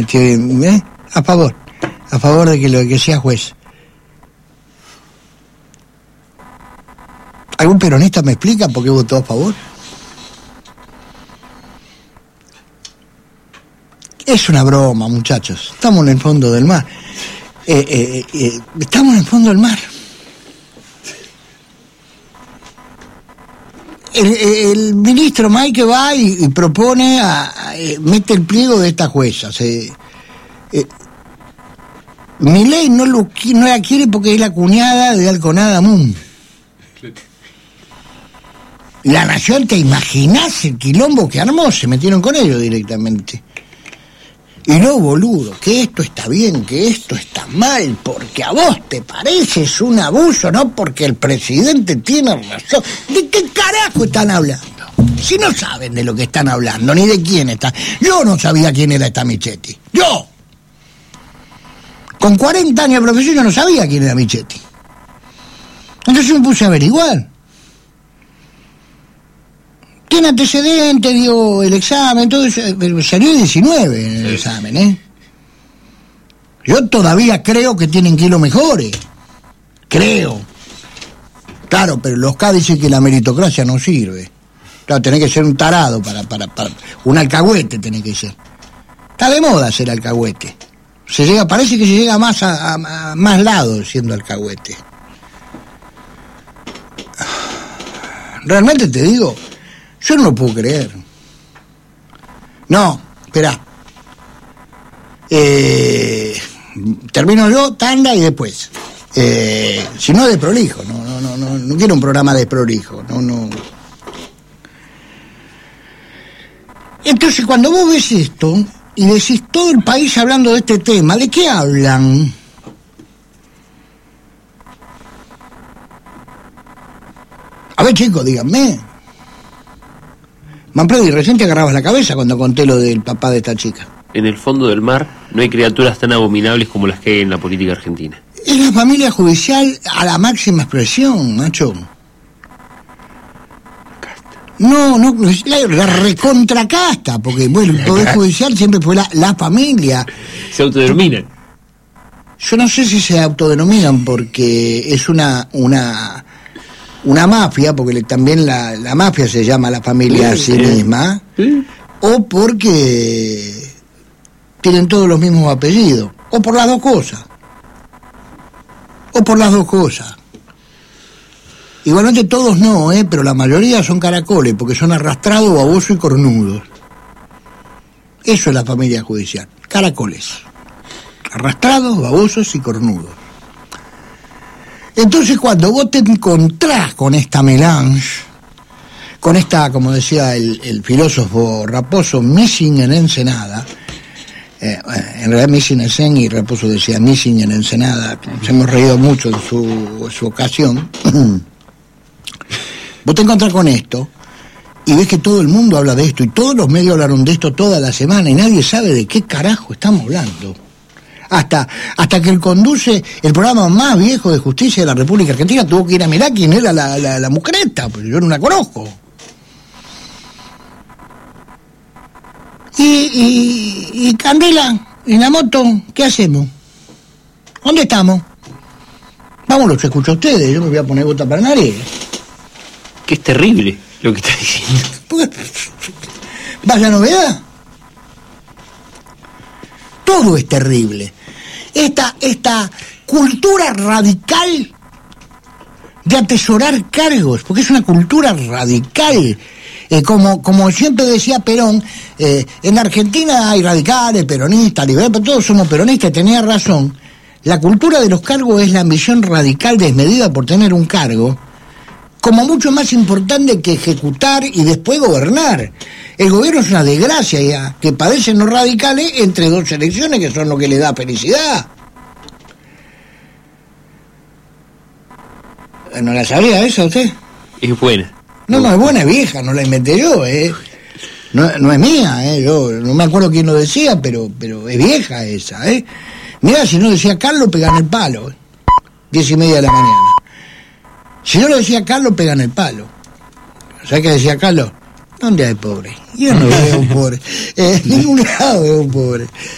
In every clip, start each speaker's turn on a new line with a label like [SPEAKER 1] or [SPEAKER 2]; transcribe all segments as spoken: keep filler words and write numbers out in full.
[SPEAKER 1] metió bien, ¿eh? A favor, a favor de que lo que sea juez. ¿Algún peronista me explica por qué votó a favor? Es una broma, muchachos. Estamos en el fondo del mar. Eh, eh, eh, estamos en el fondo del mar. El, el ministro Mike va y, y propone, a, a, eh, mete el pliego de esta jueza. Se, eh, Milei no, lo, no la quiere porque es la cuñada de Alconada Moon. La Nación, ¿te imaginás el quilombo que armó? Se metieron con ellos directamente. Y no, boludo, que esto está bien, que esto está mal, porque a vos te parece es un abuso, no porque el presidente tiene razón. ¿De qué carajo están hablando? Si no saben de lo que están hablando, ni de quién está. Yo no sabía quién era esta Michetti. Yo. Con cuarenta años de profesión yo no sabía quién era Michetti. Entonces me puse a averiguar. Tiene antecedentes, dio el examen, todo eso, pero salió diecinueve en el sí. examen, ¿eh? Yo todavía creo que tienen que ir los mejores. Creo. Claro, pero los K dicen que la meritocracia no sirve. Claro, tenés que ser un tarado para, para, para... Un alcahuete tenés que ser. Está de moda ser alcahuete. Se llega, parece que se llega más a, a, a más lados siendo alcahuete. Realmente te digo... Yo no lo puedo creer. No, espera. Eh, termino yo, tanda y después. Eh, si no, de prolijo. No, no, no, no, no quiero un programa de prolijo. No, no. Entonces, cuando vos ves esto y decís todo el país hablando de este tema, ¿de qué hablan? A ver, chicos, díganme. Manfredi, recién te agarrabas la cabeza cuando conté lo del papá de esta chica.
[SPEAKER 2] En el fondo del mar no hay criaturas tan abominables como las que hay en la política argentina.
[SPEAKER 1] Es la familia judicial a la máxima expresión, macho.
[SPEAKER 2] Casta.
[SPEAKER 1] No, no, la, la recontracasta, porque bueno, el Poder Judicial siempre fue la, la familia.
[SPEAKER 2] Se autodenominan.
[SPEAKER 1] Yo no sé si se autodenominan porque es una... una una mafia, porque le, también la, la mafia se llama la familia sí, a sí misma, sí. O porque tienen todos los mismos apellidos, o por las dos cosas, o por las dos cosas. Igualmente todos no, ¿eh? Pero la mayoría son caracoles, porque son arrastrados, babosos y cornudos. Eso es la familia judicial, caracoles, arrastrados, babosos y cornudos. Entonces cuando vos te encontrás con esta melange, con esta, como decía el, el filósofo Raposo, missing en Ensenada, eh, en realidad missing en Sen y Raposo decía missing en Ensenada, nos hemos reído mucho en su, en su ocasión, vos te encontrás con esto y ves que todo el mundo habla de esto y todos los medios hablaron de esto toda la semana y nadie sabe de qué carajo estamos hablando. Hasta, hasta que él conduce el programa más viejo de justicia de la República Argentina tuvo que ir a mirar quién era la, la, la mujer esta, porque yo no la conozco. Y, y, y Candela, en la moto, ¿qué hacemos? ¿Dónde estamos? Vamos, los escucho a ustedes, yo me voy a poner gota para nariz.
[SPEAKER 2] Que es terrible lo que está diciendo.
[SPEAKER 1] Pues, vaya novedad. Todo es terrible. Esta, esta cultura radical de atesorar cargos, porque es una cultura radical. Eh, como, como siempre decía Perón, eh, en Argentina hay radicales, peronistas, liberales, pero todos somos peronistas, tenía razón. La cultura de los cargos es la ambición radical desmedida por tener un cargo, como mucho más importante que ejecutar y después gobernar. El gobierno es una desgracia ya, que padecen los radicales entre dos elecciones, que son lo que le da felicidad. ¿No la sabía esa usted?
[SPEAKER 2] Es buena.
[SPEAKER 1] No, no, es buena, es vieja, no la inventé yo, ¿eh? No, no es mía, ¿eh? Yo no me acuerdo quién lo decía, pero, pero es vieja esa, ¿eh? Mirá, si no decía Carlos, pegan el palo, ¿eh? Diez y media de la mañana. Si no lo decía Carlos, pegan el palo. ¿Sabes qué decía Carlos? ¿Dónde hay pobre? Yo no veo un pobre. En ningún lado veo un pobre.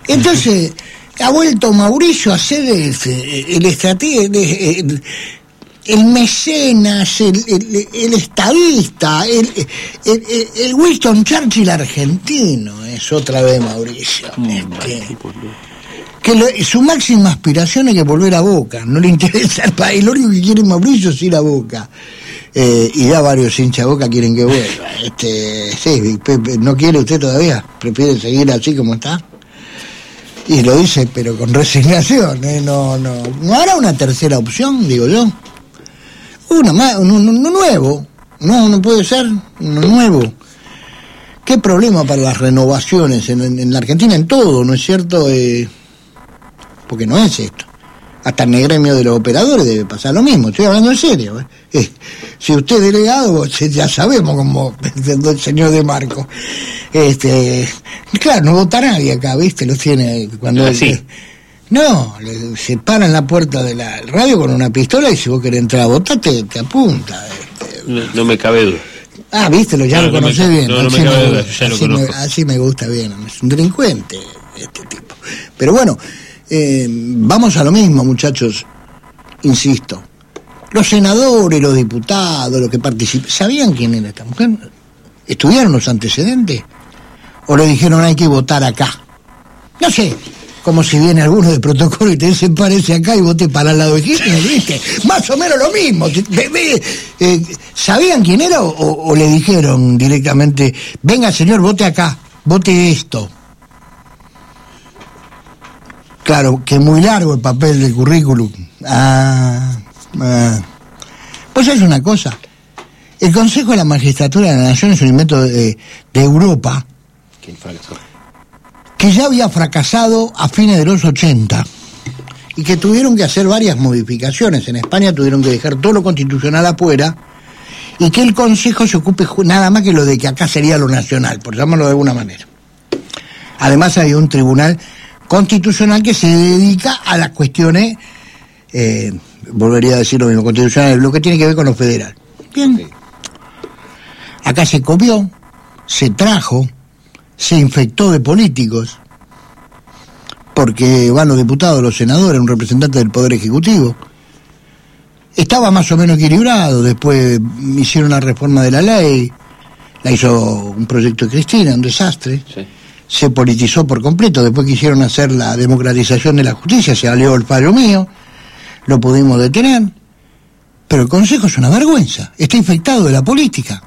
[SPEAKER 1] Entonces, ha vuelto Mauricio a ser el, el estratega, el, el mecenas, el, el, el estadista, el, el, el Winston Churchill argentino, es otra vez Mauricio. Este, que lo, su máxima aspiración es que volver a Boca, no le interesa el país, lo único que quiere Mauricio es ir a Boca. Eh, y ya varios hinchas de Boca quieren que vuelva. Este, sí, Pepe, ¿no quiere usted todavía? ¿Prefiere seguir así como está? Y lo dice, pero con resignación, ¿eh? No, no, ¿no hará una tercera opción, digo yo? Uno más, uno, uno nuevo, no, no puede ser, uno nuevo. ¿Qué problema para las renovaciones en, en, en la Argentina, en todo, ¿no es cierto? Eh, porque no es esto. Hasta en el gremio de los operadores debe pasar lo mismo, estoy hablando en serio. ¿eh? Eh, si usted es delegado, ya sabemos cómo el señor de Marco. Este, claro, no vota nadie acá, ¿viste? Los tiene cuando...
[SPEAKER 2] Ah, sí.
[SPEAKER 1] Eh, no, le, se para en la puerta de la radio con una pistola y si vos querés entrar a votar te, te apunta. Este.
[SPEAKER 2] No, no me cabe duda.
[SPEAKER 1] Ah, viste, ya no, lo conocés
[SPEAKER 2] no me,
[SPEAKER 1] bien.
[SPEAKER 2] No, no
[SPEAKER 1] así
[SPEAKER 2] me cabe
[SPEAKER 1] me,
[SPEAKER 2] duda, ya lo conozco.
[SPEAKER 1] Me, así me gusta bien, es un delincuente este tipo. Pero bueno, eh, vamos a lo mismo, muchachos, insisto. Los senadores, los diputados, los que participan, ¿sabían quién era esta mujer? ¿Estudiaron los antecedentes? ¿O le dijeron hay que votar acá? No sé, como si viene alguno de protocolo y te dice parece acá y vote para el lado de Kirchner, ¿viste? Más o menos lo mismo. Eh, ¿Sabían quién era o, o le dijeron directamente, venga señor, vote acá, vote esto? Claro, que muy largo el papel del currículum. Ah, ah. Pues es una cosa. El Consejo de la Magistratura de la Nación es un invento de, de Europa que ya había fracasado a fines de los ochenta y que tuvieron que hacer varias modificaciones. En España tuvieron que dejar todo lo constitucional afuera y que el Consejo se ocupe nada más que lo de que acá sería lo nacional, por llamarlo de alguna manera. Además hay un tribunal constitucional que se dedica a las cuestiones, eh, volvería a decir lo mismo, constitucional, lo que tiene que ver con lo federal. Bien. Acá se copió, se trajo, se infectó de políticos, porque van los diputados, los senadores, un representante del Poder Ejecutivo. Estaba más o menos equilibrado, después hicieron una reforma de la ley, la hizo un proyecto de Cristina, un desastre. Sí. Se politizó por completo, después quisieron hacer la democratización de la justicia, se alió el fallo mío, lo pudimos detener, pero el Consejo es una vergüenza, está infectado de la política,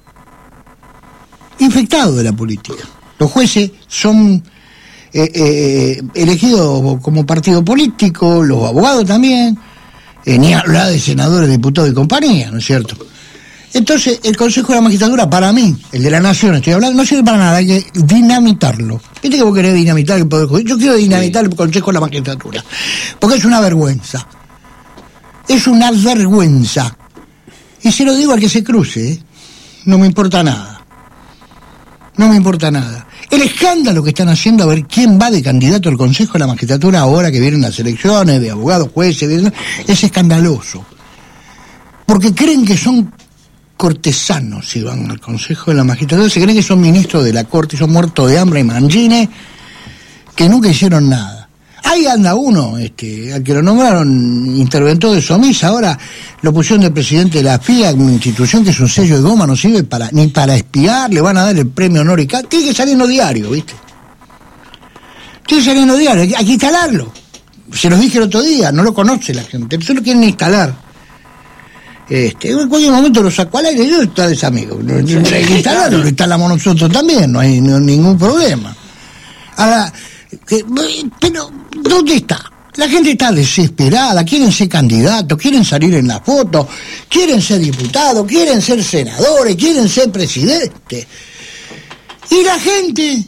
[SPEAKER 1] infectado de la política. Los jueces son eh, eh, elegidos como partido político, los abogados también, eh, ni hablar de senadores, diputados y compañía, ¿no es cierto? Entonces, el Consejo de la Magistratura, para mí, el de la Nación, estoy hablando, no sirve para nada, hay que dinamitarlo. ¿Viste que vos querés dinamitar el Poder Judicial? Yo quiero dinamitar el Consejo de la Magistratura, porque es una vergüenza. Es una vergüenza. Y se lo digo al que se cruce, ¿eh? No me importa nada. No me importa nada. El escándalo que están haciendo a ver quién va de candidato al Consejo de la Magistratura ahora que vienen las elecciones de abogados, jueces, es escandaloso. Porque creen que son cortesanos si van al Consejo de la Magistratura, se creen que son ministros de la Corte, son muertos de hambre y mangines, que nunca hicieron nada. Ahí anda uno, este, al que lo nombraron interventor de Somisa, ahora lo pusieron de presidente de la F I A, una institución que es un sello de goma, no sirve para ni para espiar, le van a dar el premio honor y causa, tiene que salir en los diarios, ¿viste? Tiene que salir en los diarios, hay que instalarlo. Se los dije el otro día, no lo conoce la gente, solo quieren instalar. Este, en cualquier momento lo saco al aire, yo está desamigo. No hay que instalarlo, lo instalamos nosotros también, no hay no, ningún problema. Ahora, que, pero, ¿dónde está? La gente está desesperada, quieren ser candidatos, quieren salir en la foto, quieren ser diputados, quieren ser senadores, quieren ser presidentes. ¿Y la gente?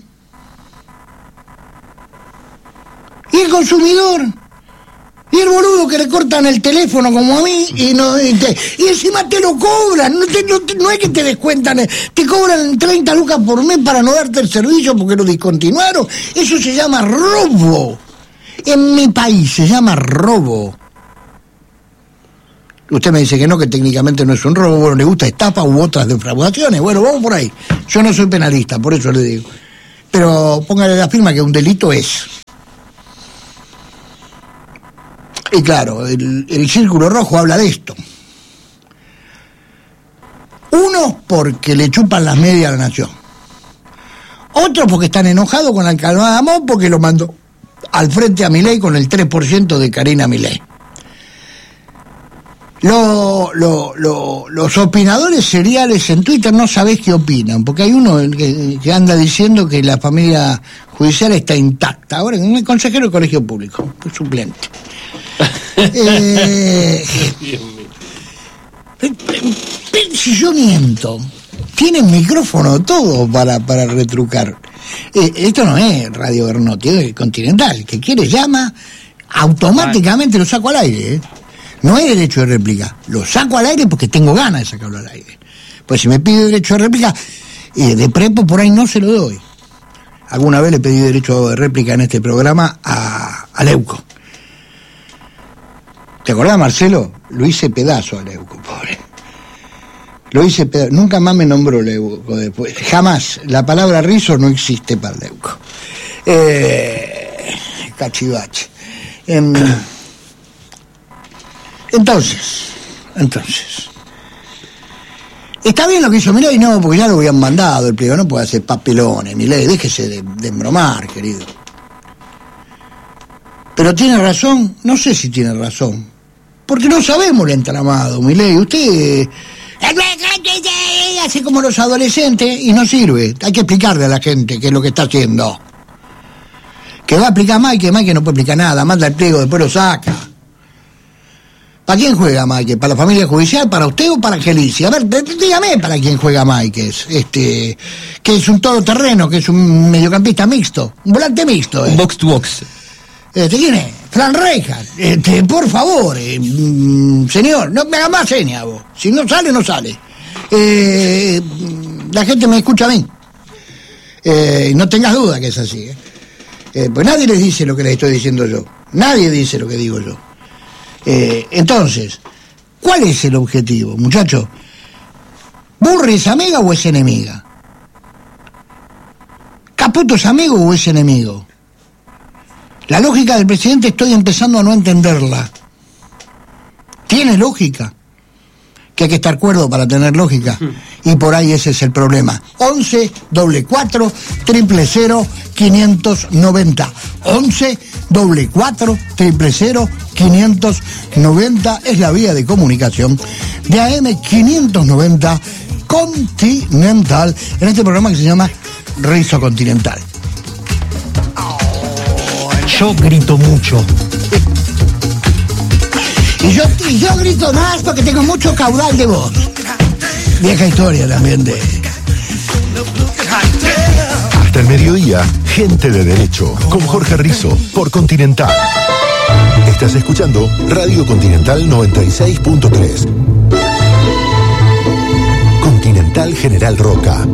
[SPEAKER 1] ¿Y el consumidor? Y el boludo que le cortan el teléfono como a mí y no y, te, y encima te lo cobran, no, te, no, te, no es que te descuentan, te cobran treinta lucas por mes para no darte el servicio porque lo discontinuaron. Eso se llama robo. En mi país se llama robo. Usted me dice que no, que técnicamente no es un robo, bueno, le gusta estafa u otras defraudaciones. Bueno, vamos por ahí. Yo no soy penalista, por eso le digo. Pero póngale la firma que un delito es. Y claro, el, el Círculo Rojo habla de esto. Uno, porque le chupan las medias a la nación. Otros porque están enojados con la Calmada Amón porque lo mandó al frente a Milei con el tres por ciento de Karina Milei. Lo, lo, lo, los opinadores seriales en Twitter no sabés qué opinan, porque hay uno que, que anda diciendo que la familia judicial está intacta. Ahora, un consejero del colegio público, suplente. eh, si yo miento, tienen micrófono todo para, para retrucar. Eh, esto no es Radio Bernotti, es Continental. El que quiere llama, automáticamente lo saco al aire, ¿eh? No hay derecho de réplica, lo saco al aire porque tengo ganas de sacarlo al aire. Pues si me pide derecho de réplica, eh, de prepo por ahí no se lo doy. Alguna vez le pedí derecho de réplica en este programa a, a Leuco. ¿Te acordás, Marcelo? Lo hice pedazo a Leuco, pobre. Lo hice pedazo. Nunca más me nombró Leuco después. Jamás. La palabra rizo no existe para Leuco. Eh, cachivache. Eh, Entonces, entonces, ¿está bien lo que hizo Milei? No, porque ya lo habían mandado el pliego, no puede hacer papelones, Milei, déjese de, de embromar, querido. Pero tiene razón, no sé si tiene razón, porque no sabemos el entramado, Milei, usted hace como los adolescentes y no sirve, hay que explicarle a la gente qué es lo que está haciendo. Que va a aplicar Mike, Mike no puede explicar nada, manda el pliego, después lo saca. ¿Para quién juega Mike? ¿Para la familia judicial? ¿Para usted o para Angelici? A ver, dígame para quién juega Mike. Este, que es un todoterreno, que es un mediocampista mixto, un volante mixto. ¿eh?
[SPEAKER 3] Un box to box.
[SPEAKER 1] Este, ¿quién es? Fran Rejas. Este, por favor, eh, mm, señor, no me haga más señas vos. Si no sale, no sale. Eh, la gente me escucha a mí. Eh, no tengas duda que es así. ¿eh? Eh, pues nadie les dice lo que les estoy diciendo yo. Nadie dice lo que digo yo. Eh, entonces, ¿cuál es el objetivo, muchachos? ¿Burri es amiga o es enemiga? ¿Caputo es amigo o es enemigo? La lógica del presidente estoy empezando a no entenderla. ¿Tiene lógica? Que hay que estar cuerdo para tener lógica. Y por ahí ese es el problema. once, doble cuatro, triple cero, quinientos noventa. once, doble cuatro, triple cero, quinientos noventa es la vía de comunicación de A M quinientos noventa Continental en este programa que se llama Rizo Continental.
[SPEAKER 3] Yo grito mucho.
[SPEAKER 1] Y yo, y yo grito más porque tengo mucho caudal de voz. Vieja historia también de...
[SPEAKER 4] Hasta el mediodía, Gente de Derecho, con Jorge Rizo, por Continental. Estás escuchando Radio Continental noventa y seis punto tres. Continental General Roca.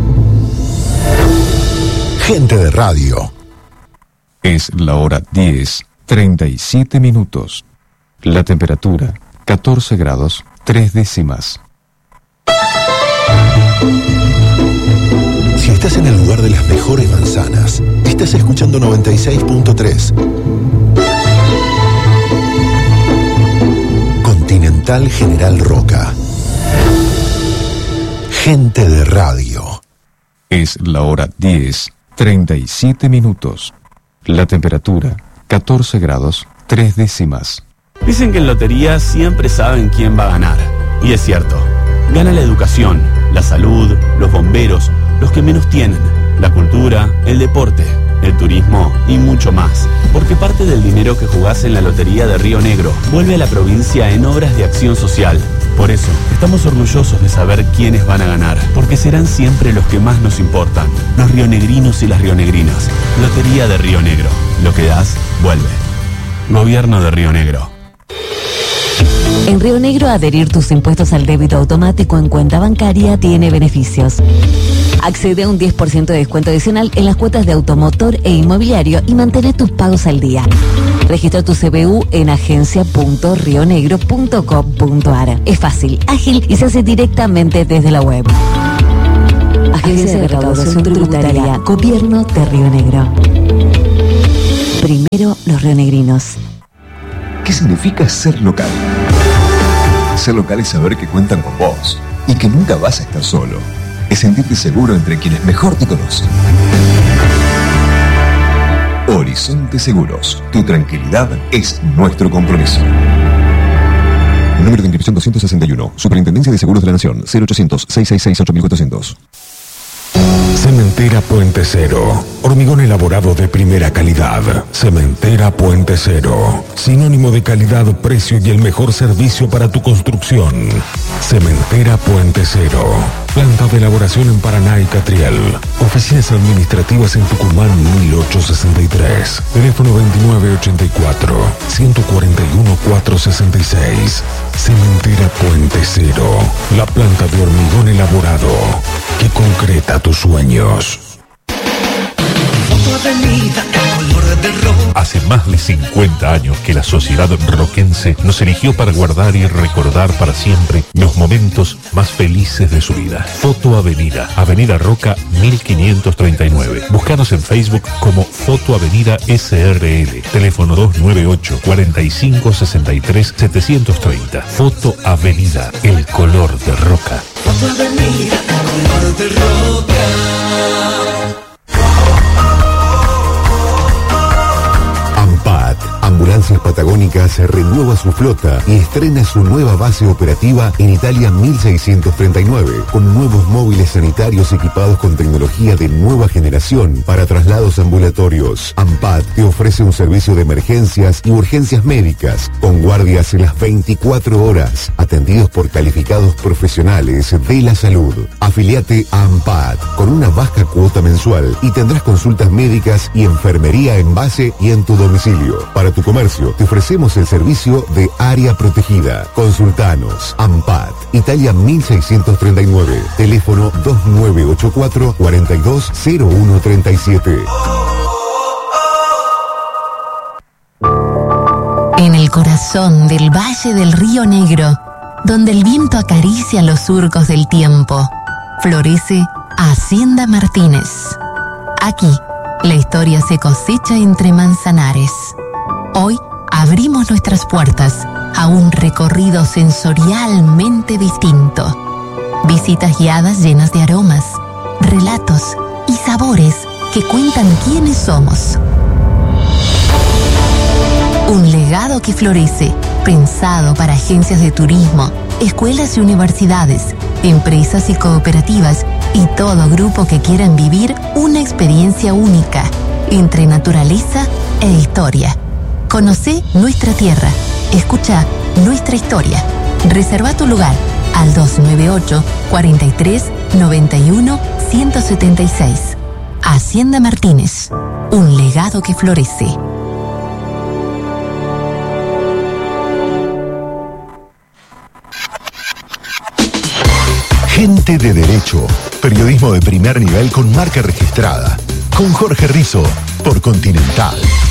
[SPEAKER 4] Gente de radio.
[SPEAKER 5] Es la hora diez, treinta y siete minutos. La temperatura, catorce grados, tres décimas.
[SPEAKER 4] Si estás en el lugar de las mejores manzanas, estás escuchando noventa y seis punto tres. Continental General Roca. Gente de radio.
[SPEAKER 5] Es la hora diez, treinta y siete minutos. La temperatura, catorce grados, tres décimas.
[SPEAKER 6] Dicen que en lotería siempre saben quién va a ganar. Y es cierto. Gana la educación, la salud, los bomberos, los que menos tienen, la cultura, el deporte, el turismo y mucho más. Porque parte del dinero que jugás en la Lotería de Río Negro vuelve a la provincia en obras de acción social. Por eso, estamos orgullosos de saber quiénes van a ganar, porque serán siempre los que más nos importan, los rionegrinos y las rionegrinas. Lotería de Río Negro. Lo que das, vuelve. Gobierno de Río Negro.
[SPEAKER 7] En Río Negro, adherir tus impuestos al débito automático en cuenta bancaria tiene beneficios. Accede a un diez por ciento de descuento adicional en las cuotas de automotor e inmobiliario y mantén tus pagos al día. Registra tu C B U en agencia punto rionegro punto com punto a r. Es fácil, ágil y se hace directamente desde la web. Agencia de Recaudación Tributaria, Gobierno de Río Negro. Primero los rionegrinos.
[SPEAKER 8] ¿Qué significa ser local? Ser local es saber que cuentan con vos y que nunca vas a estar solo. Es sentirte seguro entre quienes mejor te conocen. Horizonte Seguros. Tu tranquilidad es nuestro compromiso. Número de inscripción doscientos sesenta y uno. Superintendencia de Seguros de la Nación. cero ochocientos, seiscientos sesenta y seis, ocho mil cuatrocientos.
[SPEAKER 9] Cementera Puente Cero. Hormigón elaborado de primera calidad. Cementera Puente Cero. Sinónimo de calidad, precio y el mejor servicio para tu construcción. Cementera Puente Cero. Planta de elaboración en Paraná y Catriel. Oficinas administrativas en Tucumán mil ochocientos sesenta y tres. Teléfono veintinueve ochenta y cuatro, ciento cuarenta y uno, cuatrocientos sesenta y seis. Cementera Puente Cero. La planta de hormigón elaborado que concreta tus sueños.
[SPEAKER 10] Hace más de cincuenta años que la sociedad roquense nos eligió para guardar y recordar para siempre los momentos más felices de su vida. Foto Avenida, Avenida Roca mil quinientos treinta y nueve. Búscanos en Facebook como Foto Avenida S R L. Teléfono dos nueve ocho, cuarenta y cinco, sesenta y tres, setecientos treinta. Foto Avenida, el color de Roca.
[SPEAKER 11] Foto Avenida, el color de Roca.
[SPEAKER 4] AMPAT, Ambulancias Patagónicas, renueva su flota y estrena su nueva base operativa en Italia mil seiscientos treinta y nueve, con nuevos móviles sanitarios equipados con tecnología de nueva generación para traslados ambulatorios. AMPAT te ofrece un servicio de emergencias y urgencias médicas, con guardias en las veinticuatro horas, atendidos por calificados profesionales de la salud. Afiliate a AMPAT con una baja cuota mensual y tendrás consultas médicas y enfermería en base y en tu domicilio. Para tu comercio, te ofrecemos el servicio de área protegida. Consultanos. AMPAT, Italia mil seiscientos treinta y nueve. Teléfono dos nueve ocho cuatro, cuarenta y dos, cero uno treinta y siete.
[SPEAKER 12] En el corazón del Valle del Río Negro, donde el viento acaricia los surcos del tiempo, florece Hacienda Martínez. Aquí, la historia se cosecha entre manzanares. Hoy abrimos nuestras puertas a un recorrido sensorialmente distinto. Visitas guiadas llenas de aromas, relatos y sabores que cuentan quiénes somos. Un legado que florece, pensado para agencias de turismo, escuelas y universidades, empresas y cooperativas y todo grupo que quieran vivir una experiencia única entre naturaleza e historia. Conocé nuestra tierra, escucha nuestra historia. Reserva tu lugar al dos nueve ocho, cuarenta y tres, noventa y uno, ciento setenta y seis. Hacienda Martínez, un legado que florece.
[SPEAKER 4] Gente de Derecho, periodismo de primer nivel con marca registrada. Con Jorge Rizo, por Continental.